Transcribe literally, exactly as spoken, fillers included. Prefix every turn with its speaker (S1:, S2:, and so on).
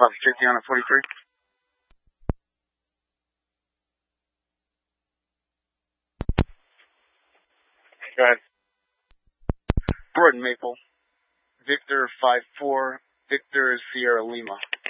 S1: Papa Chicky on a forty-three. Go ahead. Broad Maple. Victor five four. Victor Sierra Lima.